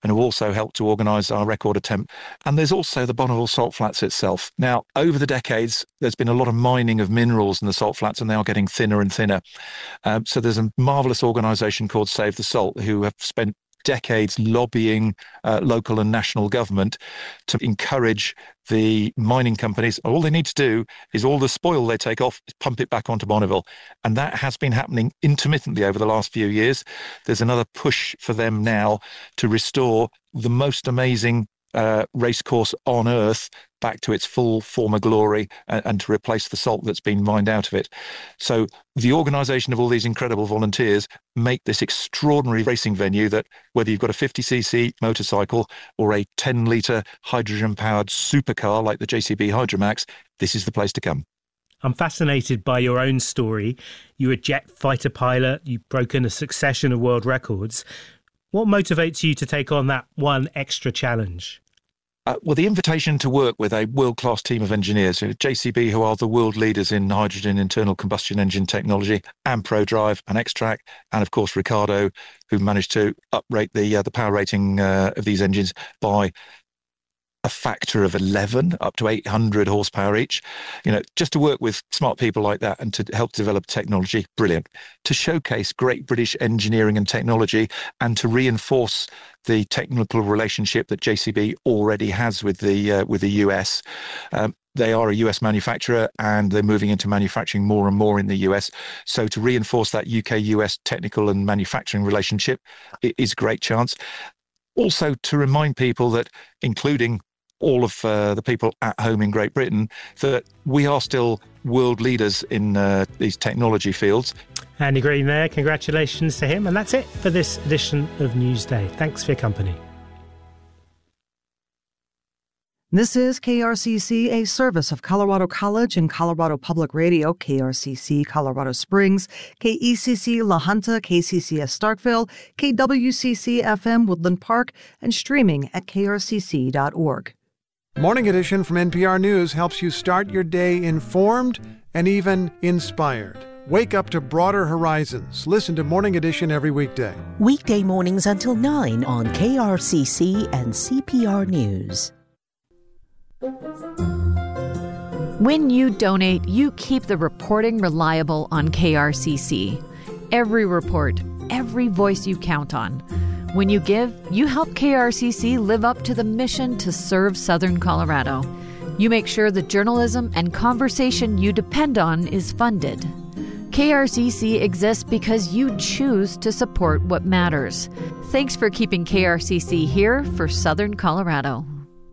and who also helped to organise our record attempt. And there's also the Bonneville Salt Flats itself. Now, over the decades, there's been a lot of mining of minerals in the salt flats, and they are getting thinner and thinner. So there's a marvellous organisation called Save the Salt who have spent decades lobbying local and national government to encourage the mining companies. All they need to do is all the spoil they take off, pump it back onto Bonneville. And that has been happening intermittently over the last few years. There's another push for them now to restore the most amazing racecourse on Earth back to its full former glory, and to replace the salt that's been mined out of it. So the organisation of all these incredible volunteers make this extraordinary racing venue that, whether you've got a 50cc motorcycle or a 10-litre hydrogen-powered supercar like the JCB Hydromax, this is the place to come. I'm fascinated by your own story. You're a jet fighter pilot. You've broken a succession of world records. What motivates you to take on that one extra challenge? Well, the invitation to work with a world-class team of engineers, JCB, who are the world leaders in hydrogen internal combustion engine technology, and ProDrive and Xtrac, and of course Ricardo, who managed to uprate the power rating of these engines by a factor of 11, up to 800 horsepower each. Just to work with smart people like that and to help develop technology, brilliant. To showcase great British engineering and technology, and to reinforce the technical relationship that JCB already has with the US. They are a US manufacturer, and they're moving into manufacturing more and more in the US. So to reinforce that UK-US technical and manufacturing relationship is a great chance. Also to remind people that, including all of the people at home in Great Britain, that we are still world leaders in these technology fields. Andy Green there, congratulations to him. And that's it for this edition of Newsday. Thanks for your company. This is KRCC, a service of Colorado College and Colorado Public Radio, KRCC Colorado Springs, KECC La Junta, KCCS Starkville, KWCC FM Woodland Park, and streaming at krcc.org. Morning Edition from NPR News helps you start your day informed and even inspired. Wake up to broader horizons. Listen to Morning Edition every weekday. Weekday mornings until 9 on KRCC and CPR News. When you donate, you keep the reporting reliable on KRCC. Every report, every voice you count on. When you give, you help KRCC live up to the mission to serve Southern Colorado. You make sure the journalism and conversation you depend on is funded. KRCC exists because you choose to support what matters. Thanks for keeping KRCC here for Southern Colorado.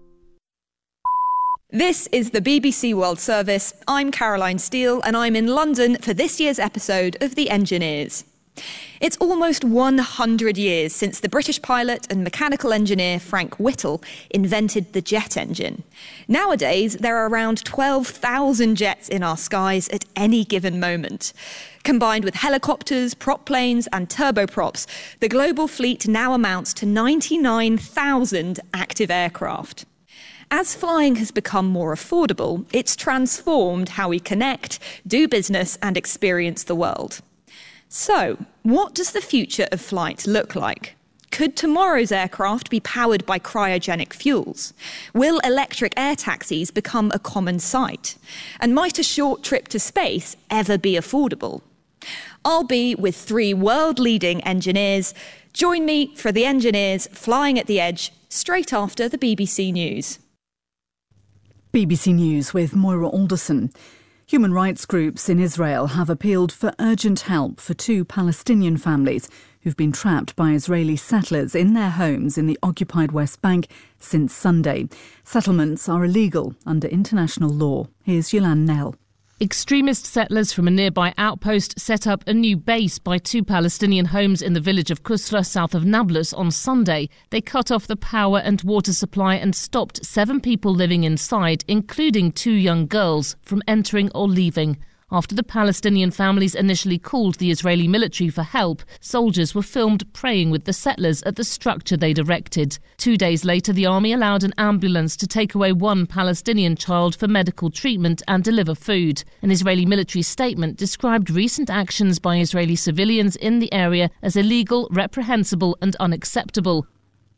This is the BBC World Service. I'm Caroline Steele, and I'm in London for this year's episode of The Engineers. It's almost 100 years since the British pilot and mechanical engineer Frank Whittle invented the jet engine. Nowadays, there are around 12,000 jets in our skies at any given moment. Combined with helicopters, prop planes and turboprops, the global fleet now amounts to 99,000 active aircraft. As flying has become more affordable, it's transformed how we connect, do business and experience the world. So, what does the future of flight look like? Could tomorrow's aircraft be powered by cryogenic fuels? Will electric air taxis become a common sight? And might a short trip to space ever be affordable? I'll be with 3 world-leading engineers. Join me for The Engineers Flying at the Edge, straight after the BBC News. BBC News with Moira Alderson. Human rights groups in Israel have appealed for urgent help for 2 Palestinian families who've been trapped by Israeli settlers in their homes in the occupied West Bank since Sunday. Settlements are illegal under international law. Here's Yolande Nell. Extremist settlers from a nearby outpost set up a new base by 2 Palestinian homes in the village of Kusra, south of Nablus, on Sunday. They cut off the power and water supply and stopped 7 people living inside, including 2 young girls, from entering or leaving. After the Palestinian families initially called the Israeli military for help, soldiers were filmed praying with the settlers at the structure they'd erected. 2 days later, the army allowed an ambulance to take away 1 Palestinian child for medical treatment and deliver food. An Israeli military statement described recent actions by Israeli civilians in the area as illegal, reprehensible and unacceptable.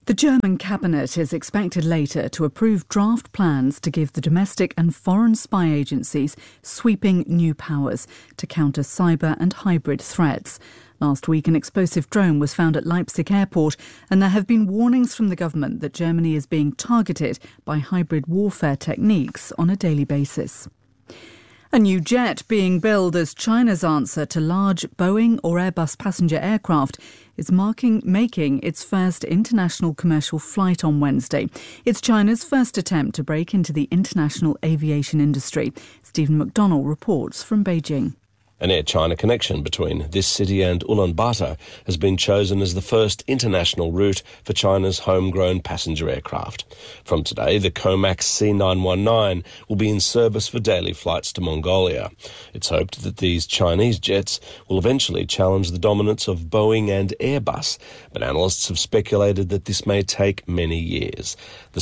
The German cabinet is expected later to approve draft plans to give the domestic and foreign spy agencies sweeping new powers to counter cyber and hybrid threats. Last week, an explosive drone was found at Leipzig airport, and there have been warnings from the government that Germany is being targeted by hybrid warfare techniques on a daily basis. A new jet being billed as China's answer to large Boeing or Airbus passenger aircraft is making its first international commercial flight on Wednesday. It's China's first attempt to break into the international aviation industry. Stephen McDonnell reports from Beijing. An Air China connection between this city and Ulaanbaatar has been chosen as the first international route for China's homegrown passenger aircraft. From today, the Comac C919 will be in service for daily flights to Mongolia. It's hoped that these Chinese jets will eventually challenge the dominance of Boeing and Airbus, but analysts have speculated that this may take many years. The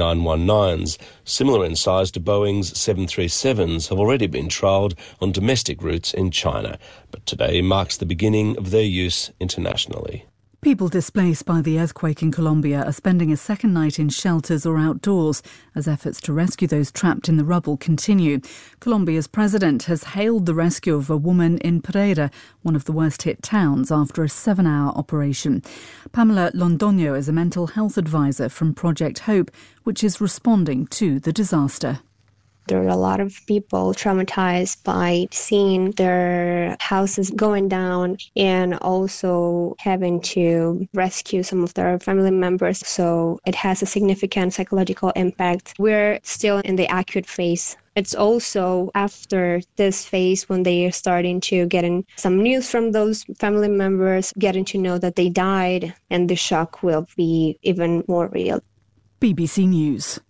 C919s, similar in size to Boeing's 737s, have already been trialled on domestic routes in China, but today marks the beginning of their use internationally. People displaced by the earthquake in Colombia are spending a second night in shelters or outdoors as efforts to rescue those trapped in the rubble continue. Colombia's president has hailed the rescue of a woman in Pereira, one of the worst-hit towns, after a 7-hour operation. Pamela Londoño is a mental health advisor from Project Hope, which is responding to the disaster. There are a lot of people traumatized by seeing their houses going down and also having to rescue some of their family members. So it has a significant psychological impact. We're still in the acute phase. It's also after this phase when they are starting to get in some news from those family members, getting to know that they died, and the shock will be even more real. BBC News.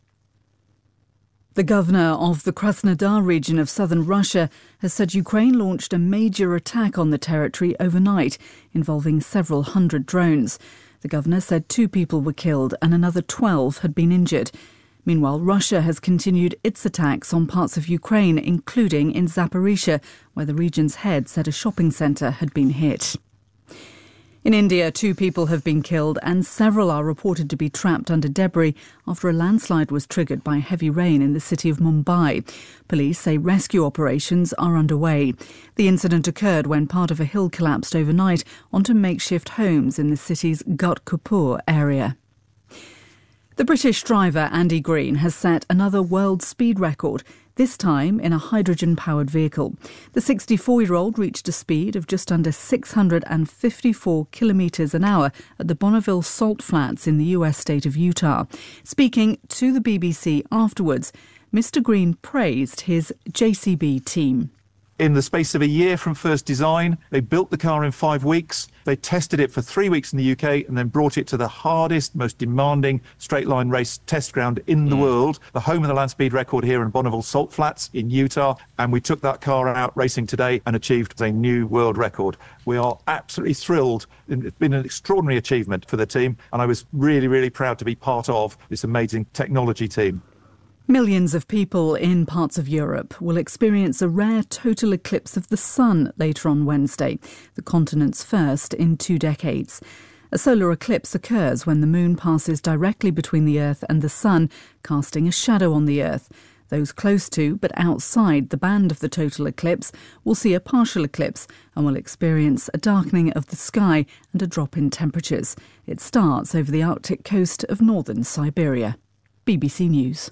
The governor of the Krasnodar region of southern Russia has said Ukraine launched a major attack on the territory overnight, involving several hundred drones. The governor said 2 people were killed and another 12 had been injured. Meanwhile, Russia has continued its attacks on parts of Ukraine, including in Zaporizhzhia, where the region's head said a shopping centre had been hit. In India, 2 people have been killed and several are reported to be trapped under debris after a landslide was triggered by heavy rain in the city of Mumbai. Police say rescue operations are underway. The incident occurred when part of a hill collapsed overnight onto makeshift homes in the city's Ghatkopur area. The British driver Andy Green has set another world speed record, this time in a hydrogen-powered vehicle. The 64-year-old reached a speed of just under 654 kilometres an hour at the Bonneville Salt Flats in the US state of Utah. Speaking to the BBC afterwards, Mr. Green praised his JCB team. In the space of a year from first design, they built the car in 5 weeks. They tested it for 3 weeks in the UK and then brought it to the hardest, most demanding straight-line race test ground in the world, the home of the land speed record here in Bonneville Salt Flats in Utah. And we took that car out racing today and achieved a new world record. We are absolutely thrilled. It's been an extraordinary achievement for the team, and I was really, really proud to be part of this amazing technology team. Millions of people in parts of Europe will experience a rare total eclipse of the sun later on Wednesday, the continent's first in 2 decades. A solar eclipse occurs when the moon passes directly between the Earth and the sun, casting a shadow on the Earth. Those close to but outside the band of the total eclipse will see a partial eclipse and will experience a darkening of the sky and a drop in temperatures. It starts over the Arctic coast of northern Siberia. BBC News.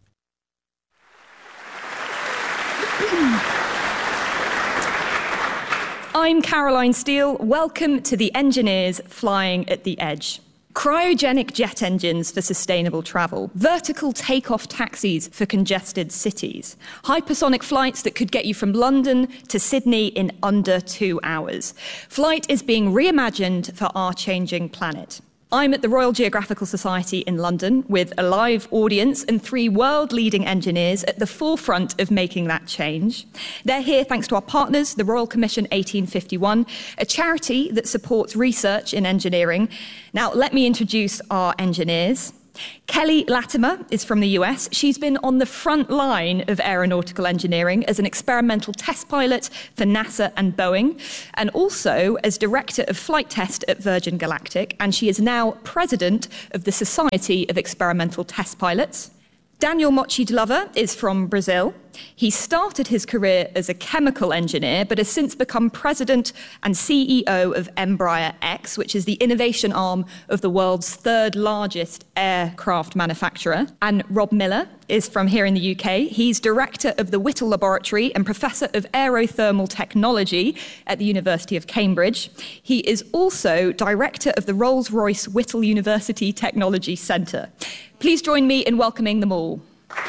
I'm Caroline Steele. Welcome to the Engineers Flying at the Edge. Cryogenic jet engines for sustainable travel, vertical takeoff taxis for congested cities, hypersonic flights that could get you from London to Sydney in under 2 hours. Flight is being reimagined for our changing planet. I'm at the Royal Geographical Society in London with a live audience and 3 world-leading engineers at the forefront of making that change. They're here thanks to our partners, the Royal Commission 1851, a charity that supports research in engineering. Now, let me introduce our engineers. Kelly Latimer is from the US. She's been on the front line of aeronautical engineering as an experimental test pilot for NASA and Boeing, and also as director of flight test at Virgin Galactic, and she is now president of the Society of Experimental Test Pilots. Daniel Mochi Glover is from Brazil. He started his career as a chemical engineer, but has since become president and CEO of Embraer X, which is the innovation arm of the world's third largest aircraft manufacturer. And Rob Miller is from here in the UK. He's director of the Whittle Laboratory and professor of aerothermal technology at the University of Cambridge. He is also director of the Rolls-Royce Whittle University Technology Centre. Please join me in welcoming them all.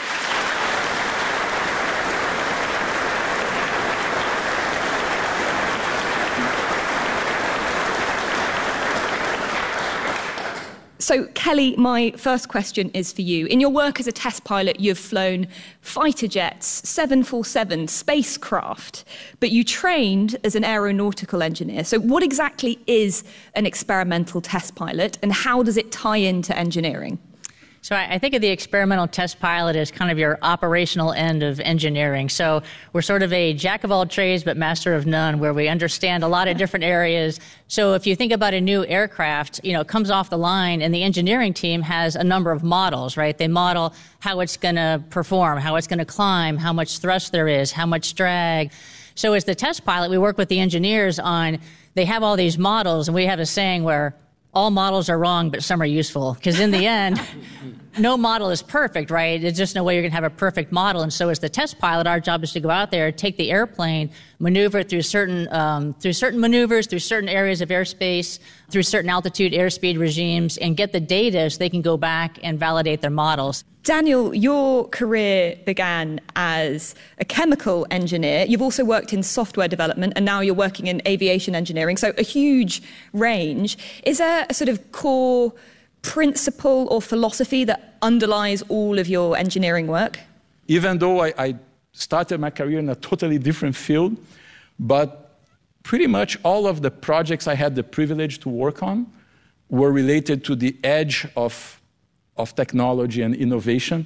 So, Kelly, my first question is for you. In your work as a test pilot, you've flown fighter jets, 747 spacecraft, but you trained as an aeronautical engineer. So what exactly is an experimental test pilot, and how does it tie into engineering? So I think of the experimental test pilot as kind of your operational end of engineering. So we're sort of a jack of all trades but master of none, where we understand a lot of different areas. So if you think about a new aircraft, it comes off the line, and the engineering team has a number of models, right? They model how it's going to perform, how it's going to climb, how much thrust there is, how much drag. So as the test pilot, we work with the engineers on, they have all these models, and we have a saying where all models are wrong, but some are useful. Because in the end, no model is perfect, right? There's just no way you're going to have a perfect model. And so as the test pilot, our job is to go out there, take the airplane, maneuver through certain maneuvers, through certain areas of airspace, through certain altitude airspeed regimes, and get the data so they can go back and validate their models. Daniel, your career began as a chemical engineer. You've also worked in software development, and now you're working in aviation engineering, so a huge range. Is there a sort of core principle or philosophy that underlies all of your engineering work? Even though I started my career in a totally different field, but pretty much all of the projects I had the privilege to work on were related to the edge of technology and innovation,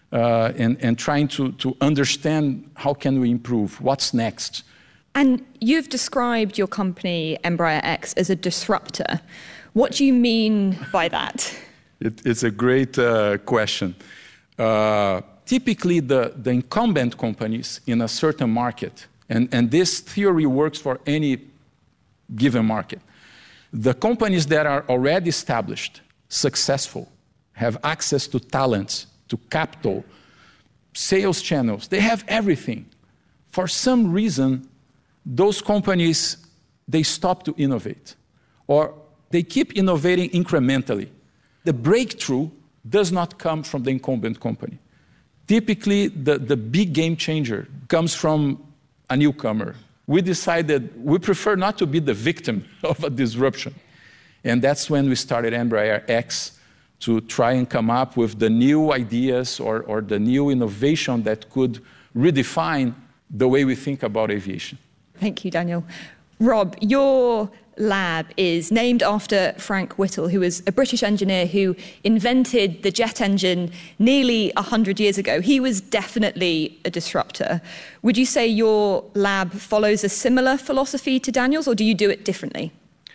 and trying to understand how can we improve, what's next. And you've described your company, Embraer X, as a disruptor. What do you mean by that? It's a great question. Typically, the incumbent companies in a certain market, and this theory works for any given market, the companies that are already established, successful, have access to talents, to capital, sales channels. They have everything. For some reason, those companies, they stop to innovate, or they keep innovating incrementally. The breakthrough does not come from the incumbent company. Typically, the big game changer comes from a newcomer. We decided we prefer not to be the victim of a disruption. And that's when we started Embraer X, to try and come up with the new ideas or the new innovation that could redefine the way we think about aviation. Thank you, Daniel. Rob, your lab is named after Frank Whittle, who was a British engineer who invented the jet engine nearly 100 years ago. He was definitely a disruptor. Would you say your lab follows a similar philosophy to Daniel's, or do you do it differently?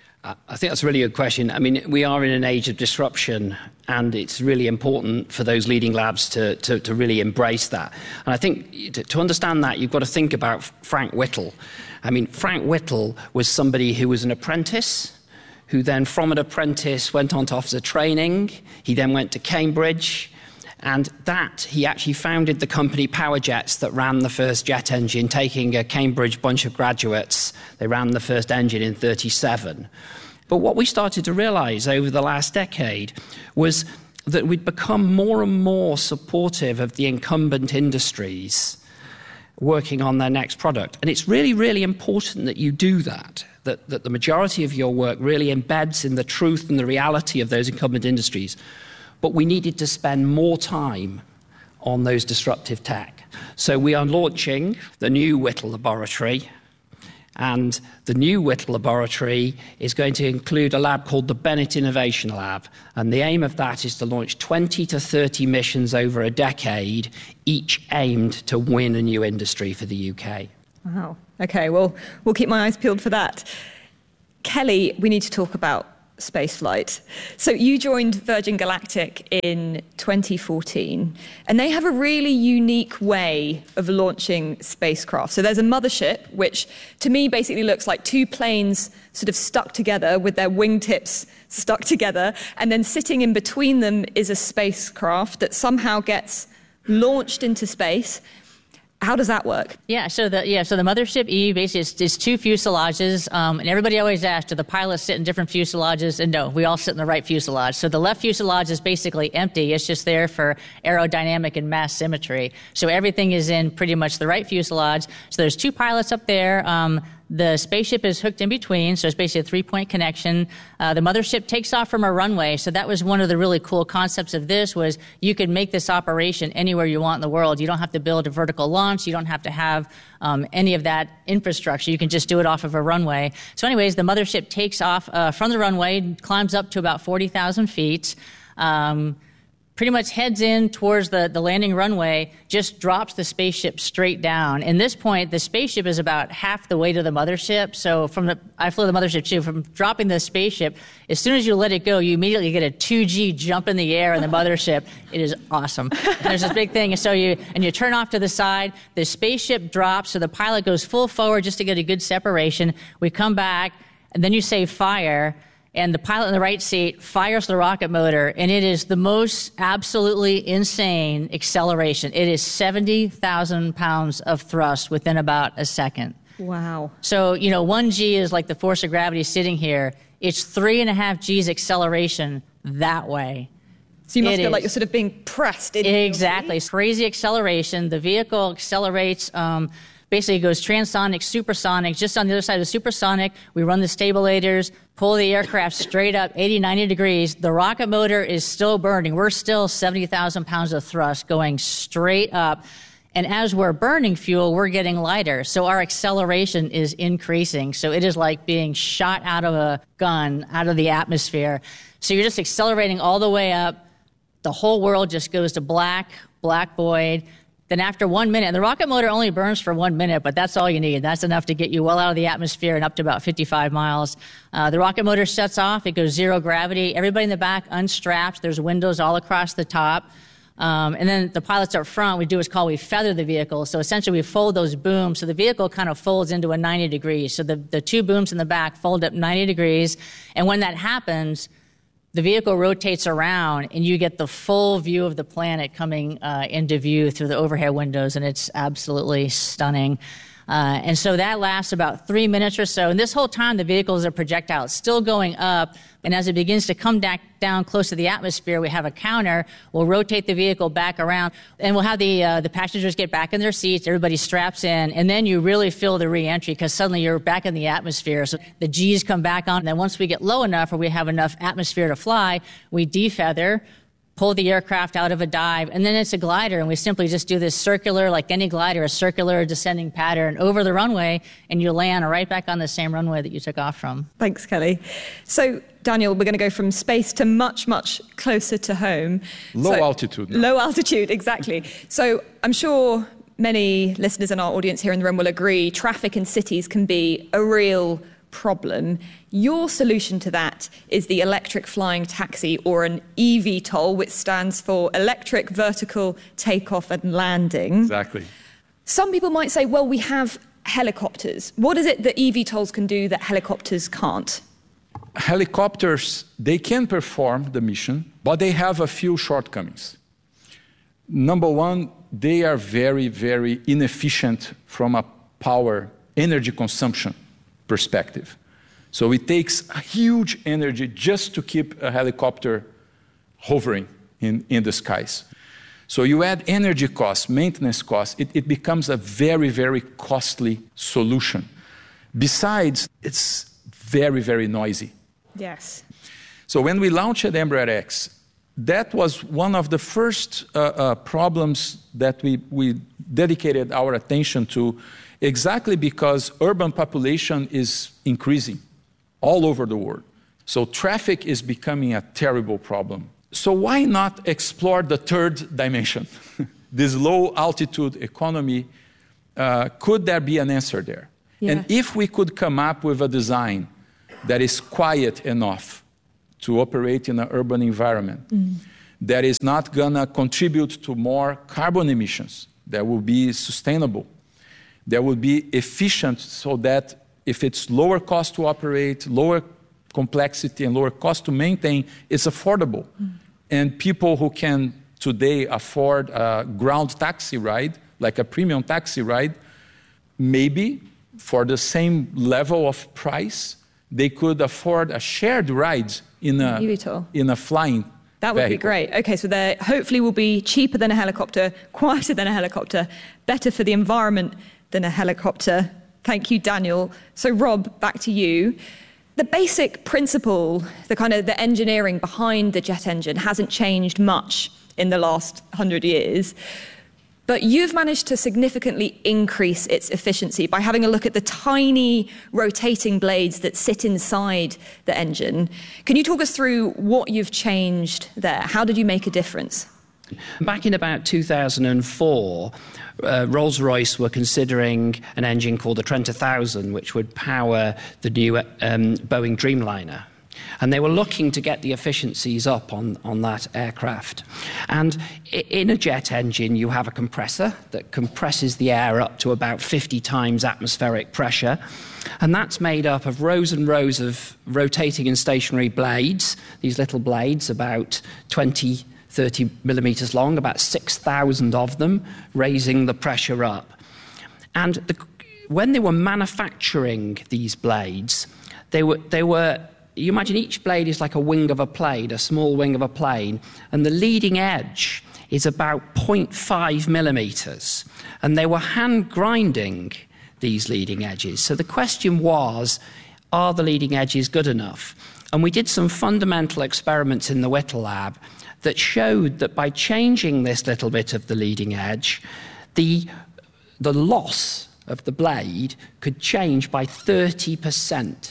I think that's a really good question. I mean, we are in an age of disruption, and it's really important for those leading labs to really embrace that. And I think to understand that, you've got to think about Frank Whittle. I mean, Frank Whittle was somebody who was an apprentice, who then from an apprentice went on to officer training. He then went to Cambridge, and he actually founded the company Powerjets that ran the first jet engine, taking a Cambridge bunch of graduates. They ran the first engine in 1937. But what we started to realize over the last decade was that we'd become more and more supportive of the incumbent industries working on their next product. And it's really, really important that you do that the majority of your work really embeds in the truth and the reality of those incumbent industries. But we needed to spend more time on those disruptive tech. So we are launching the new Whittle Laboratory, And the new Whittle laboratory is going to include a lab called the Bennett Innovation Lab. And the aim of that is to launch 20 to 30 missions over a decade, each aimed to win a new industry for the UK. Wow. OK, well, we'll keep my eyes peeled for that. Kelly, we need to talk about spaceflight. So you joined Virgin Galactic in 2014, and they have a really unique way of launching spacecraft. So there's a mothership, which to me basically looks like two planes sort of stuck together with their wingtips stuck together, and then sitting in between them is a spacecraft that somehow gets launched into space. How does that work? So the Mothership E basically is two fuselages, and everybody always asks, do the pilots sit in different fuselages? And no, we all sit in the right fuselage. So the left fuselage is basically empty. It's just there for aerodynamic and mass symmetry. So everything is in pretty much the right fuselage. So there's two pilots up there. The spaceship is hooked in between, so it's basically a three-point connection. The mothership takes off from a runway, so that was one of the really cool concepts of this, was you could make this operation anywhere you want in the world. You don't have to build a vertical launch. You don't have to have any of that infrastructure. You can just do it off of a runway. So anyways, the mothership takes off from the runway, climbs up to about 40,000 feet, pretty much heads in towards the landing runway, just drops the spaceship straight down. In this point, the spaceship is about half the weight of the mothership. So I flew the mothership too. From dropping the spaceship, as soon as you let it go, you immediately get a 2G jump in the air in the mothership. It is awesome. And there's this big thing. So you turn off to the side, the spaceship drops, so the pilot goes full forward just to get a good separation. We come back, and then you say fire, and the pilot in the right seat fires the rocket motor, and it is the most absolutely insane acceleration. It is 70,000 pounds of thrust within about a second. Wow. So, 1G is like the force of gravity sitting here. It's 3.5 G's acceleration that way. So you must feel like you're sort of being pressed. Exactly. Crazy acceleration. The vehicle accelerates. Basically, it goes transonic, supersonic. Just on the other side of supersonic, we run the stabilators, pull the aircraft straight up 80, 90 degrees. The rocket motor is still burning. We're still 70,000 pounds of thrust going straight up. And as we're burning fuel, we're getting lighter. So our acceleration is increasing. So it is like being shot out of a gun, out of the atmosphere. So you're just accelerating all the way up. The whole world just goes to black void. Then after 1 minute, and the rocket motor only burns for 1 minute, but that's all you need. That's enough to get you well out of the atmosphere and up to about 55 miles. The rocket motor shuts off. It goes zero gravity. Everybody in the back unstraps. There's windows all across the top. And then the pilots up front, we feather the vehicle. So essentially we fold those booms. So the vehicle kind of folds into a 90 degrees. So the two booms in the back fold up 90 degrees. And when that happens, the vehicle rotates around, and you get the full view of the planet coming into view through the overhead windows, and it's absolutely stunning. And so that lasts about 3 minutes or so. And this whole time, the vehicle is a projectile. It's still going up. And as it begins to come down close to the atmosphere, we have a counter. We'll rotate the vehicle back around. And we'll have the passengers get back in their seats. Everybody straps in. And then you really feel the re-entry because suddenly you're back in the atmosphere. So the G's come back on. And then once we get low enough or we have enough atmosphere to fly, we defeather, pull the aircraft out of a dive, and then it's a glider, and we simply just do this circular, like any glider, a circular descending pattern over the runway, and you land right back on the same runway that you took off from. Thanks, Kelly. So, Daniel, we're going to go from space to much, much closer to home. Low altitude. Low altitude, exactly. So I'm sure many listeners in our audience here in the room will agree traffic in cities can be a real problem. Your solution to that is the electric flying taxi, or an eVTOL, which stands for Electric Vertical Takeoff and Landing. Exactly. Some people might say, well, we have helicopters. What is it that eVTOLs can do that helicopters can't? Helicopters, they can perform the mission, but they have a few shortcomings. Number one, they are very, very inefficient from a power energy consumption perspective. So it takes a huge energy just to keep a helicopter hovering in the skies. So you add energy costs, maintenance costs, it becomes a very, very costly solution. Besides, it's very, very noisy. Yes. So when we launched Embraer X, that was one of the first problems that we dedicated our attention to, Exactly because urban population is increasing all over the world. So traffic is becoming a terrible problem. So why not explore the third dimension? This low altitude economy, could there be an answer there? Yeah. And if we could come up with a design that is quiet enough to operate in an urban environment, that is not gonna contribute to more carbon emissions, that will be sustainable, that will be efficient so that if it's lower cost to operate, lower complexity and lower cost to maintain, it's affordable. And people who can today afford a ground taxi ride, like a premium taxi ride, maybe for the same level of price, they could afford a shared ride in a flying That would be great. Okay, so they hopefully will be cheaper than a helicopter, quieter than a helicopter, better for the environment than a helicopter. Thank you, Daniel. So Rob, back to you. The basic principle, the engineering behind the jet engine hasn't changed much in the last 100 years. But you've managed to significantly increase its efficiency by having a look at the tiny rotating blades that sit inside the engine. Can you talk us through what you've changed there? How did you make a difference? Back in about 2004, Rolls-Royce were considering an engine called the Trent 1000, which would power the new Boeing Dreamliner. And they were looking to get the efficiencies up on that aircraft. And in a jet engine, you have a compressor that compresses the air up to about 50 times atmospheric pressure. And that's made up of rows and rows of rotating and stationary blades, these little blades, about 30 millimeters long, about 6,000 of them, raising the pressure up. And when they were manufacturing these blades, they were you imagine each blade is like a wing of a plane, a small wing of a plane, and the leading edge is about 0.5 millimeters. And they were hand grinding these leading edges. So the question was, are the leading edges good enough? And we did some fundamental experiments in the Whittle lab that showed that by changing this little bit of the leading edge, the loss of the blade could change by 30%.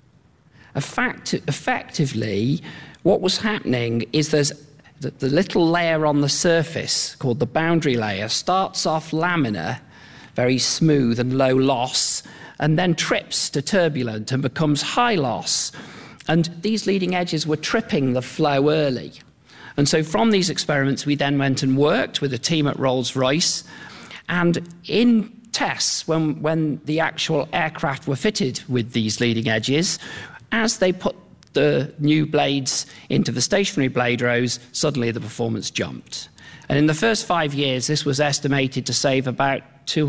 Effectively, what was happening is there's the little layer on the surface called the boundary layer starts off laminar, very smooth and low loss, and then trips to turbulent and becomes high loss. And these leading edges were tripping the flow early. And so from these experiments, we then went and worked with a team at Rolls-Royce. And in tests, when the actual aircraft were fitted with these leading edges, as they put the new blades into the stationary blade rows, suddenly the performance jumped. And in the first 5 years, this was estimated to save about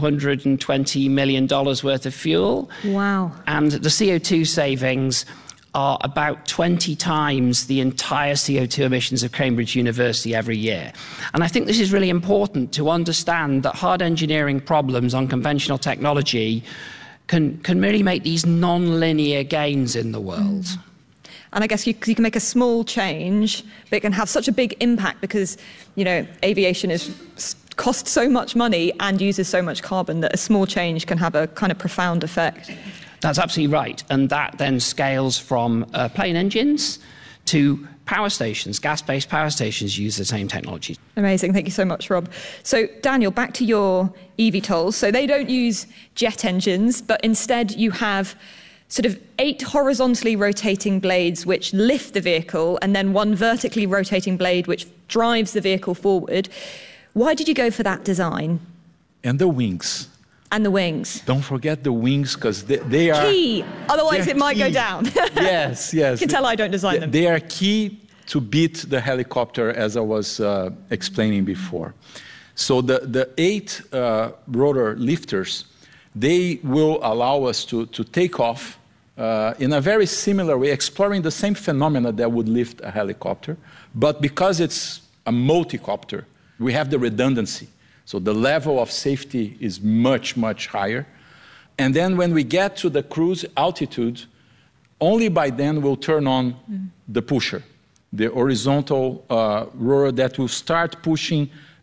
$220 million worth of fuel. Wow. And the CO2 savings are about 20 times the entire CO2 emissions of Cambridge University every year. And I think this is really important to understand that hard engineering problems on conventional technology can really make these non-linear gains in the world. And I guess you can make a small change, but it can have such a big impact because, aviation costs so much money and uses so much carbon that a small change can have a kind of profound effect. That's absolutely right. And that then scales from plane engines to power stations. Gas-based power stations use the same technology. Amazing. Thank you so much, Rob. So, Daniel, back to your eVTOLs. So they don't use jet engines, but instead you have sort of 8 horizontally rotating blades which lift the vehicle and then 1 vertically rotating blade which drives the vehicle forward. Why did you go for that design? And the wings. And the wings. Don't forget the wings, because they are key. Otherwise, it might go down. Yes. You can tell I don't design them. They are key to beat the helicopter, as I was explaining before. So the 8 rotor lifters, they will allow us to take off in a very similar way, exploring the same phenomena that would lift a helicopter. But because it's a multi-copter, we have the redundancy. So the level of safety is much, much higher. And then when we get to the cruise altitude, only by then we'll turn on the pusher, the horizontal rotor that will start pushing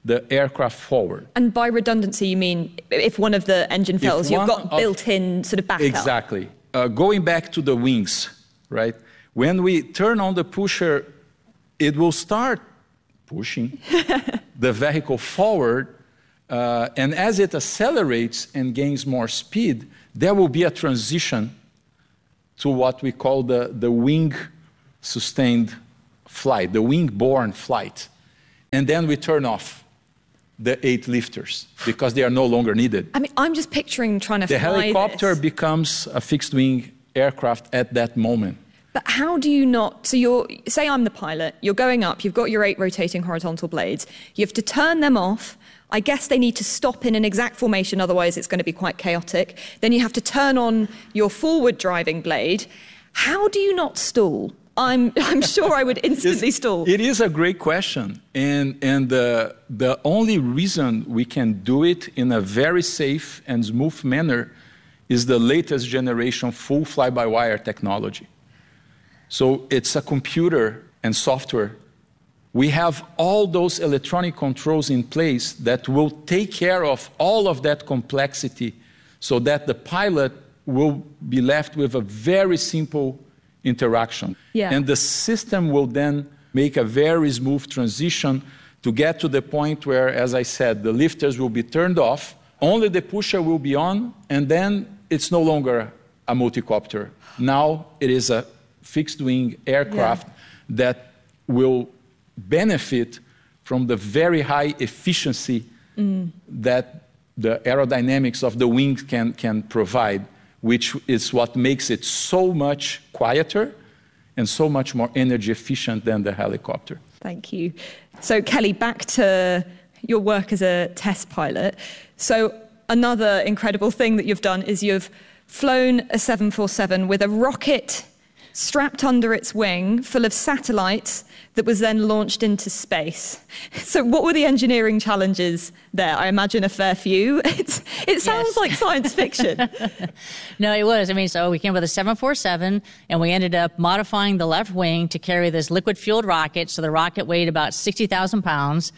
the aircraft forward. And by redundancy, you mean if one of the engine fails, you've got built-in sort of backup? Exactly. Going back to the wings, right? When we turn on the pusher, it will start pushing the vehicle forward. And as it accelerates and gains more speed, there will be a transition to what we call the wing-sustained flight, the wing-borne flight. And then we turn off the 8 lifters because they are no longer needed. I mean, I'm just picturing trying to fly the helicopter becomes a fixed-wing aircraft at that moment. But how do you not, so say I'm the pilot, you're going up, you've got your 8 rotating horizontal blades, you have to turn them off. I guess they need to stop in an exact formation, otherwise it's going to be quite chaotic. Then you have to turn on your forward driving blade. How do you not stall? I'm sure I would instantly stall. It is a great question. And the only reason we can do it in a very safe and smooth manner is the latest generation full fly-by-wire technology. So it's a computer and software. We have all those electronic controls in place that will take care of all of that complexity so that the pilot will be left with a very simple interaction. Yeah. And the system will then make a very smooth transition to get to the point where, as I said, the lifters will be turned off, only the pusher will be on, and then it's no longer a multicopter. Now it is a fixed-wing aircraft that will benefit from the very high efficiency that the aerodynamics of the wings can provide, which is what makes it so much quieter and so much more energy efficient than the helicopter. Thank you. So, Kelly, back to your work as a test pilot. So, another incredible thing that you've done is you've flown a 747 with a rocket strapped under its wing, full of satellites, that was then launched into space. So what were the engineering challenges there? I imagine a fair few. It sounds like science fiction. No, it was. I mean, so we came with a 747, and we ended up modifying the left wing to carry this liquid-fueled rocket. So the rocket weighed about 60,000 pounds.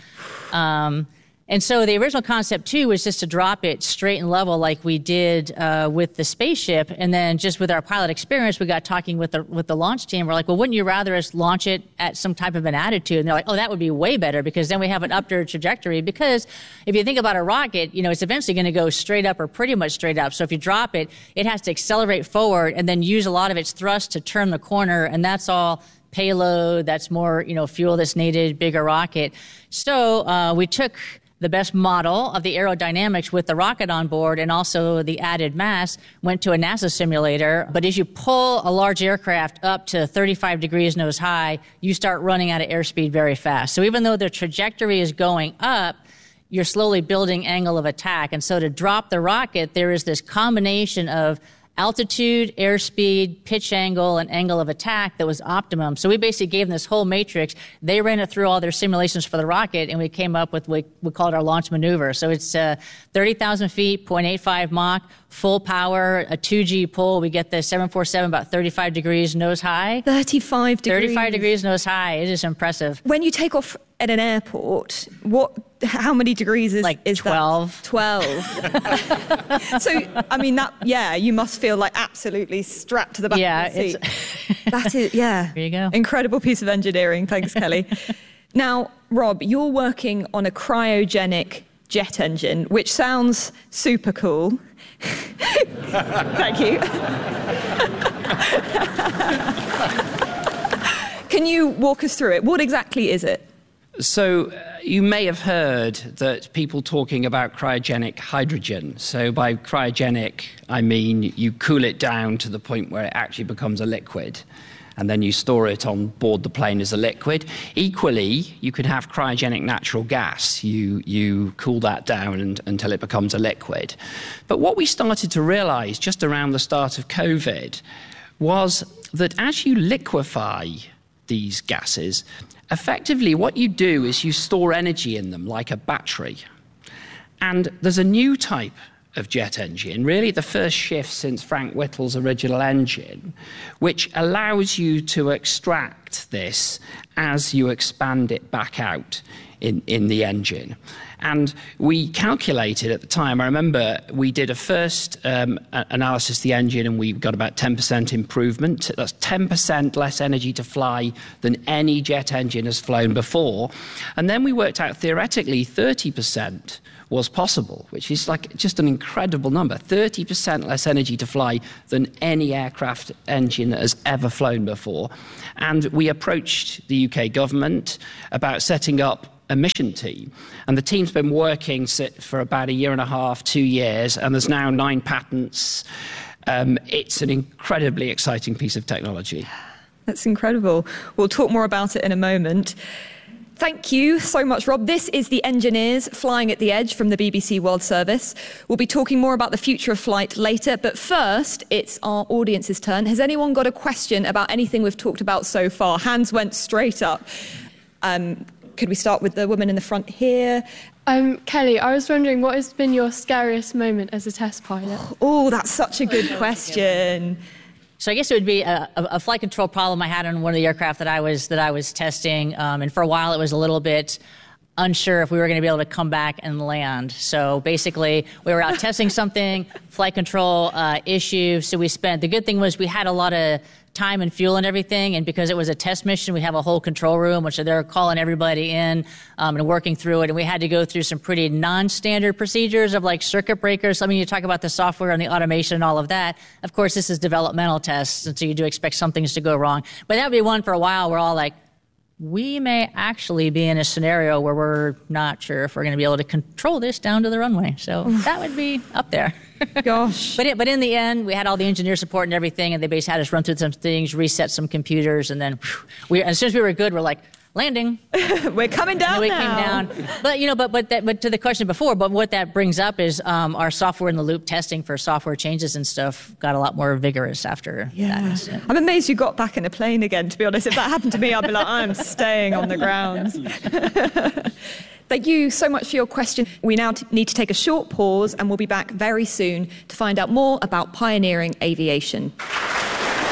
And so the original concept, too, was just to drop it straight and level like we did with the spaceship. And then just with our pilot experience, we got talking with the launch team. We're like, well, wouldn't you rather us launch it at some type of an attitude? And they're like, oh, that would be way better because then we have an upward trajectory. Because if you think about a rocket, it's eventually going to go straight up or pretty much straight up. So if you drop it, it has to accelerate forward and then use a lot of its thrust to turn the corner. And that's all payload. That's more, fuel that's needed, bigger rocket. So we took the best model of the aerodynamics with the rocket on board and also the added mass, went to a NASA simulator. But as you pull a large aircraft up to 35 degrees nose high, you start running out of airspeed very fast. So even though the trajectory is going up, you're slowly building angle of attack. And so to drop the rocket, there is this combination of altitude, airspeed, pitch angle, and angle of attack that was optimum. So we basically gave them this whole matrix. They ran it through all their simulations for the rocket, and we came up with what we called our launch maneuver. So it's 30,000 feet, 0.85 Mach, full power, a 2G pull. We get the 747 about 35 degrees nose high. 35 degrees? 35 degrees nose high. It is impressive. When you take off at an airport, how many degrees is 12. That? 12. So, I mean, you must feel like absolutely strapped to the back of the seat. That is, There you go. Incredible piece of engineering. Thanks, Kelly. Now, Rob, you're working on a cryogenic jet engine, which sounds super cool. Thank you. Can you walk us through it? What exactly is it? So you may have heard that people talking about cryogenic hydrogen. So by cryogenic, I mean you cool it down to the point where it actually becomes a liquid, and then you store it on board the plane as a liquid. Equally, you could have cryogenic natural gas. You cool that down until it becomes a liquid. But what we started to realize just around the start of COVID was that as you liquefy these gases, effectively what you do is you store energy in them like a battery. And there's a new type of jet engine, really the first shift since Frank Whittle's original engine, which allows you to extract contract this as you expand it back out in the engine. And we calculated at the time, I remember we did a first analysis of the engine and we got about 10% improvement. That's 10% less energy to fly than any jet engine has flown before. And then we worked out theoretically 30% was possible, which is like just an incredible number. 30% less energy to fly than any aircraft engine that has ever flown before. And we approached the UK government about setting up a mission team, and the team's been working for about 1.5 to 2 years, and there's now 9 patents. It's an incredibly exciting piece of technology. That's incredible. We'll talk more about it in a moment. Thank you so much, Rob. This is The Engineers Flying at the Edge from the BBC World Service. We'll be talking more about the future of flight later, but first, it's our audience's turn. Has anyone got a question about anything we've talked about so far? Hands went straight up. Could we start with the woman in the front here? Kelly, I was wondering, what has been your scariest moment as a test pilot? Oh, that's such a good question. So I guess it would be a flight control problem I had on one of the aircraft that I was testing, and for a while it was a little bit unsure if we were going to be able to come back and land. So basically, we were out testing something, flight control issue. So the good thing was we had a lot of time and fuel and everything, and because it was a test mission, we have a whole control room, which they're calling everybody in and working through it, and we had to go through some pretty non-standard procedures of like circuit breakers. I mean, you talk about the software and the automation and all of that. Of course, this is developmental tests, and so you do expect some things to go wrong. But that would be one for a while. We're all like, we may actually be in a scenario where we're not sure if we're going to be able to control this down to the runway. So that would be up there. Gosh. But in the end, we had all the engineer support and everything, and they basically had us run through some things, reset some computers, and then as soon as we were good, we're like, landing. We're coming down we now. Came down. But to the question before, but what that brings up is our software in the loop testing for software changes and stuff got a lot more vigorous after that incident. I'm amazed you got back in a plane again, to be honest. If that happened to me, I'd be like, I'm staying on the ground. Thank you so much for your question. We now need to take a short pause, and we'll be back very soon to find out more about pioneering aviation.